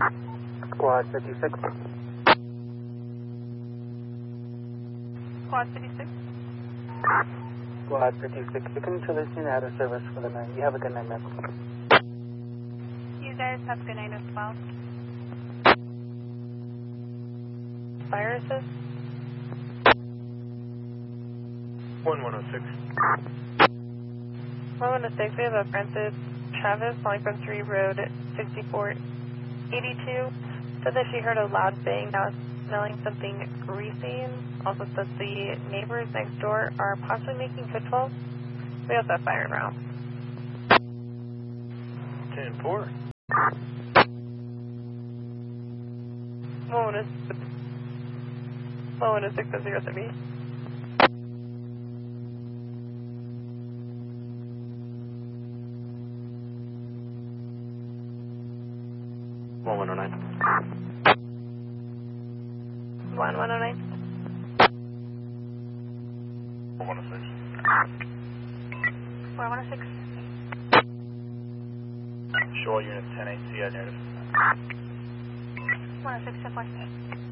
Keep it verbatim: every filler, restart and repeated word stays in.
Squad fifty-six. Squad fifty-six. Squad fifty-six, you can listen out of service for the night. You have a good night, man. You guys have a good night as well. Fire assist? one one oh six. one one oh six, we have a Francis Travis calling from three Road sixty-four eighty-two. Said that she heard a loud bang, now smelling something greasy. Also said the neighbors next door are possibly making footfalls. We also have fire around. ten four. one one oh six. one one oh six to zero three. one one oh nine. one one oh nine. one one oh six. one one oh six. Shoal unit ten eight, C I narrative. one oh six, ten four.